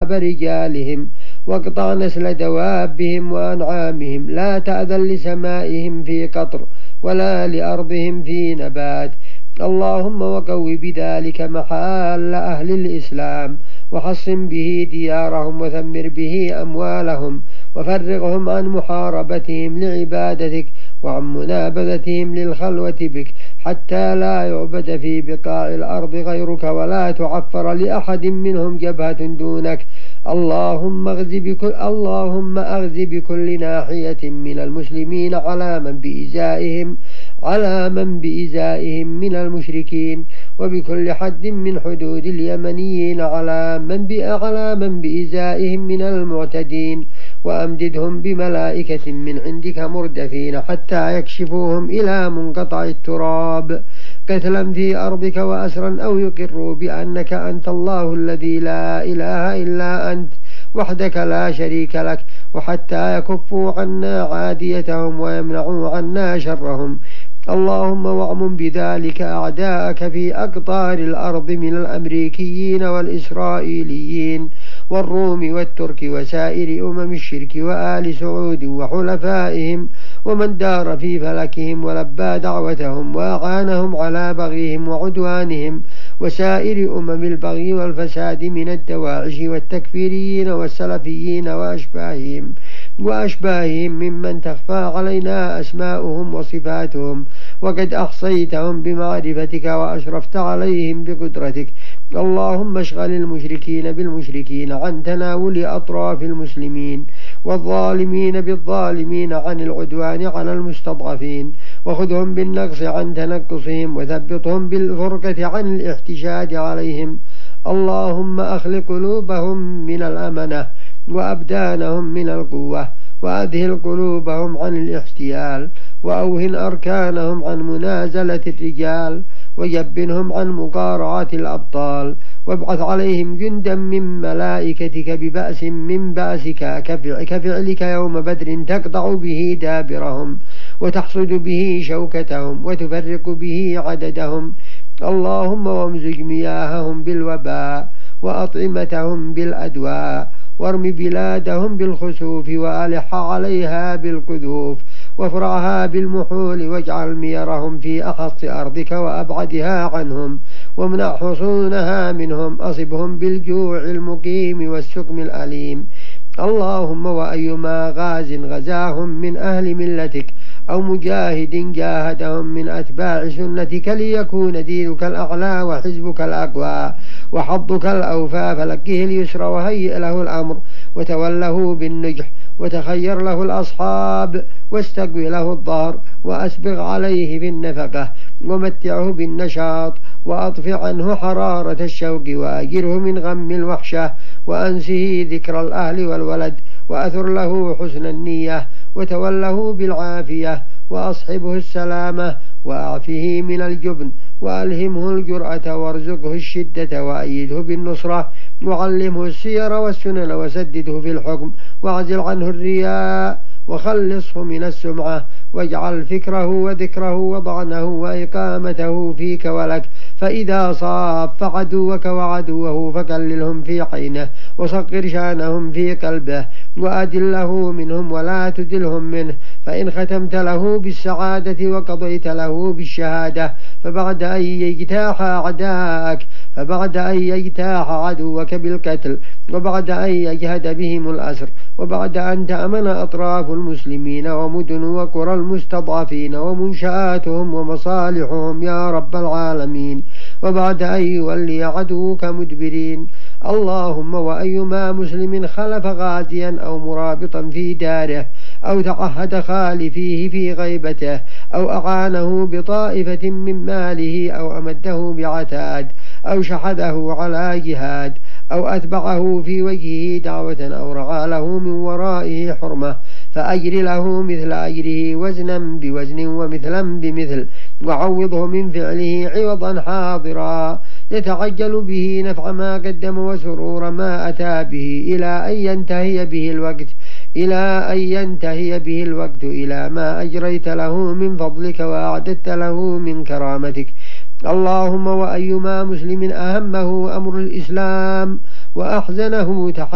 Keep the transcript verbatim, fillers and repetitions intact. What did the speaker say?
رجالهم واقطع نسل دوابهم وأنعامهم، لا تأذن لسمائهم في قطر ولا لأرضهم في نبات. اللهم وقوي بذلك محال أهل الإسلام، وحصن به ديارهم، وثمر به أموالهم، وفرغهم عن محاربتهم لعبادتك وعن منابذتهم للخلوة بك، حتى لا يعبد في بقاع الأرض غيرك، ولا تعفر لأحد منهم جبهة دونك. اللهم أغز بكل, اللهم أغز بكل ناحية من المسلمين على من بإزائهم على من بإزائهم من المشركين، وبكل حد من حدود اليمنيين على من على من بإزائهم من المعتدين، وأمددهم بملائكة من عندك مردفين حتى يكشفوهم إلى منقطع التراب قتلا في أرضك وأسرا، أو يقروا بأنك أنت الله الذي لا إله إلا أنت وحدك لا شريك لك، وحتى يكفوا عنا عاديتهم ويمنعوا عنا شرهم. اللهم واعمم بذلك أعداءك في أقطار الأرض من الأمريكيين والإسرائيليين والروم والترك وسائر أمم الشرك وآل سعود وحلفائهم، ومن دار في فلكهم ولبى دعوتهم وأعانهم على بغيهم وعدوانهم، وسائر أمم البغي والفساد من الدواعش والتكفيريين والسلفيين وأشباههم وأشباههم ممن تخفى علينا أسماؤهم وصفاتهم، وقد أحصيتهم بمعرفتك وأشرفت عليهم بقدرتك. اللهم اشغل المشركين بالمشركين عن تناول أطراف المسلمين، والظالمين بالظالمين عن العدوان على المستضعفين، وخذهم بالنقص عن تنقصهم، وثبتهم بالفرقة عن الاحتشاد عليهم. اللهم أخلق قلوبهم من الأمنة وأبدانهم من القوة، وأذهل قلوبهم عن الاحتيال، وأوهن أركانهم عن منازلة الرجال، وجبنهم عن مقارعة الأبطال، وابعث عليهم جندا من ملائكتك ببأس من بأسك كفعلك يوم بدر، تقطع به دابرهم وتحصد به شوكتهم وتفرق به عددهم. اللهم وامزج مياههم بالوباء وأطعمتهم بالأدواء، وارم بلادهم بالخسوف وألح عليها بالقذوف، وافرعها بالمحول، واجعل ميرهم في أخص أرضك وأبعدها عنهم، وامنع حصونها منهم، أصبهم بالجوع المقيم والسقم الأليم. اللهم وأيما غاز غزاهم من أهل ملتك أو مجاهد جاهدهم من أتباع سنتك ليكون دينك الأعلى وحزبك الأقوى وحظك الأوفى، فلقه اليسر وهيئ له الأمر، وتوله بالنجح، وتخير له الأصحاب، واستقوي له الظهر، وأسبغ عليه بالنفقة، ومتعه بالنشاط، وأطفئ عنه حرارة الشوق، وأجره من غم الوحشة، وأنسه ذكر الأهل والولد، وأثر له حسن النية، وتوله بالعافية، وأصحبه السلامة، وأعفه من الجبن، وألهمه الجرأة، وارزقه الشدة، وأيده بالنصرة، وعلمه السير والسنن، وسدده في الحكم، واعزل عنه الرياء، وخلصه من السمعة، واجعل فكره وذكره وضعنه وإقامته فيك ولك. فإذا صاف عدوك وعدوه فكللهم في عينه، وصغر شانهم في قلبه، وأدله منهم ولا تدلهم منه. فإن ختمت له بالسعادة وقضيت له بالشهادة، فبعد أن يجتاح أعداءك فبعد أن يجتاح عدوك بالقتل، وبعد أن يجهد بهم الأسر، وبعد أن تأمن أطراف المسلمين ومدن وقرى المستضعفين ومنشآتهم ومصالحهم يا رب العالمين، وبعد أن يولي عدوك مدبرين. اللهم وأيما مسلم خلف غازيا أو مرابطا في داره، أو تعهد خالفيه في غيبته، أو أعانه بطائفة من ماله، أو أمده بعتاد، أو شحذه على جهاد، أو أتبعه في وجهه دعوة، أو رعى له من ورائه حرمة، فأجر له مثل أجره وزنا بوزن ومثلا بمثل، وعوضه من فعله عوضا حاضرا يتعجل به نفع ما قدم وسرور ما أتى به، إلى أن ينتهي به الوقت إلى أن ينتهي به الوقت إلى ما أجريت له من فضلك وأعددت له من كرامتك. اللهم وأيما مسلم أهمه أمر الإسلام وأحزنه تحت